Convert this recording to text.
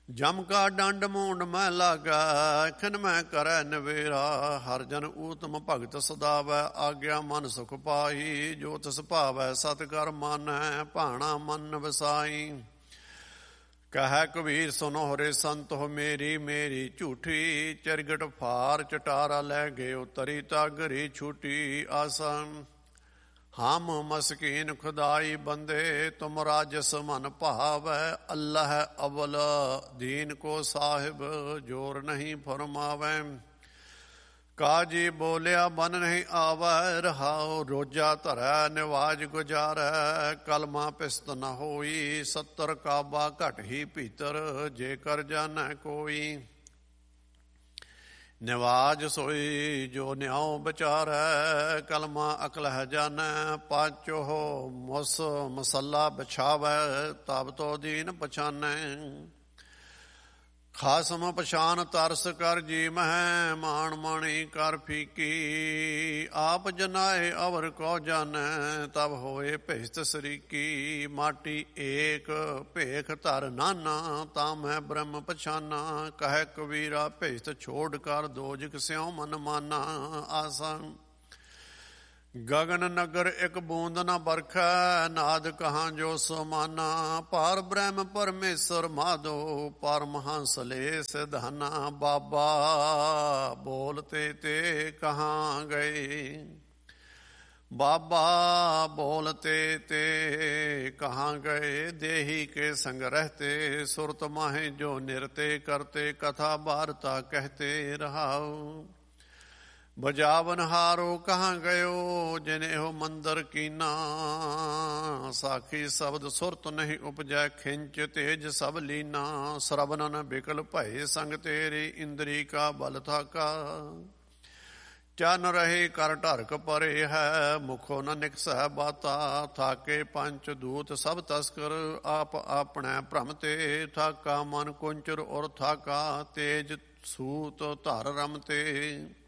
ਜਮ ਕਾ ਡੰਡ ਮੂੰਡ ਮੈਂ ਲਾਗੈ, ਖਿਨ ਮੈਂ ਕਰੈ ਨਵੇਰਾ। ਹਰ ਜਨ ਊਤਮ ਭਗਤ ਸਦਾਵੈ, ਆਗਿਆ ਮਨ ਸੁਖ ਪਾਈ। ਜੋ ਤਿਸ ਭਾਵੈ ਸਤ ਕਰ ਮਾਨੈ, ਭਾਣਾ ਮਨ ਵਸਾਈ। ਕਹਿ ਕਬੀਰ ਸੁਨੋ ਹਰੇ ਸੰਤ ਹੋ, ਮੇਰੀ ਮੇਰੀ ਝੂਠੀ। ਚਰਗਟ ਫਾਰ ਚਟਾਰਾ ਲੈ ਗਏ, ਉਤਰੀ ਤਾਗਰੀ ਛੂਟੀ। ਆਸਨ ਹਮ ਮਸਕੀਨ ਖੁਦਾਈ ਬੰਦੇ, ਤੁਮ ਰਾਜਸ ਮਨ ਭਾਵੈ। ਅੱਲ੍ਹਾ ਅਵਲ ਦੀਨ ਕੋ ਸਾਹਿਬ, ਜੋਰ ਨਹੀਂ ਫਰਮਾਵੈ। ਕਾਜੀ ਬੋਲਿਆ ਬਨ ਨਹੀਂ ਆਵੈ, ਰਹਾਉ ਰੋਜਾ ਧਰੈ ਨਿਵਾਜ ਗੁਜਾਰੈ। ਕਲਮਾ ਪਿਸਤ ਨ ਹੋਈ, 70 ਕਾਬਾ ਘਟ ਹੀ ਭੀਤਰ। ਜੇ ਕਰ ਜਾਣੈ ਕੋਈ, ਨਿਵਾਜ ਸੋਈ ਜੋ ਨਿਆਉ ਵਿਚਾਰੈ। ਕਲਮਾ ਅਕਲਹਿ ਜਾਣੈ, ਪਾਚੋ ਮੁਸ ਮਸੱਲਾ ਬਿਛਾਵੈ। ਤਬ ਤੋ ਦੀਨ ਪਛਾਨੈ, ਖਾਸਮ ਪਛਾਨ ਤਰਸ ਕਰ ਜੀ ਮਹਿ। ਮਾਣ ਮਾਣੀ ਕਰ ਫੀਕੀ, ਆਪ ਜਨਾਏ ਅਵਰ ਕੋ ਜਾਣੈ। ਤਬ ਹੋਏ ਭੇਸਤ ਸਰੀਕੀ, ਮਾਟੀ ਏਕ ਭੇਖ ਧਰ ਨਾਨਾ। ਤਾਂ ਮੈਂ ਬ੍ਰਹਮ ਪਛਾਨਾ, ਕਹਿ ਕਬੀਰਾ ਭੇਸਤ ਛੋੜ ਕਰ। ਦੋਜਕ ਸਿਉ ਮਨ ਮਾਨਾ। ਆਸਨ ਗਗਨ ਨਗਰ ਇੱਕ ਬੂੰਦ ਨ ਬਰਖੈ, ਨਾਦ ਕਹਾਂ ਜੋ ਸਮਾਨਾ। ਪਾਰ ਬ੍ਰਹਮ ਪਰਮੇਸ਼ਰ ਮਾਧੋ, ਪਰਮਹੰਸ ਲੈ ਸਿਧਾਨਾ। ਬਾਬਾ ਬੋਲਤੇ ਤੇ ਕਹਾਂ ਗਏ, ਬਾਬਾ ਬੋਲਤੇ ਤੇ ਕਹਾਂ ਗਏ। ਦੇਹੀ ਕੇ ਸੰਗ ਰਹਤੇ, ਸੁਰਤ ਮਾਹੇ ਜੋ ਨਿਰਤੇ ਕਰਤੇ। ਕਥਾ ਵਾਰਤਾ कहते ਰਹਾਉ, ਬਜਾਵਨ ਹਾਰੋ ਕਹਾਂ ਗਇਓ। ਜਿਨ ਇਹੋ ਮੰਦਰ ਕੀਨਾ, ਸਾਖੀ ਸ਼ਬਦ ਸੁਰਤ ਨਹੀਂ ਉਪਜੈ। ਖਿੰਚ ਤੇਜ ਸਭ ਲੀਨਾ, ਸਰਬਨਨ ਬਿਕਲ ਭਏ ਸੰਗ ਤੇਰੇ। ਇੰਦਰੀ ਕਾ ਬਲ ਥਾਕਾ, ਚਨ ਰਹੇ ਕਰ ਢਰਕ ਪਰੇ ਹੈ। ਮੁਖੋ ਨ ਨਿਕਸੈ ਬਾਤਾ, ਥਾਕੇ ਪੰਚ ਦੂਤ ਸਭ ਤਸਕਰ। ਆਪ ਆਪਣੇ ਭ੍ਰਮ ਤੇ, ਥਾਕਾ ਮਨ ਕੁੰਚਰ ਔਰ ਥਾਕਾ। ਤੇਜ ਸੂਤ ਧਰ ਰਮ ਤੇ,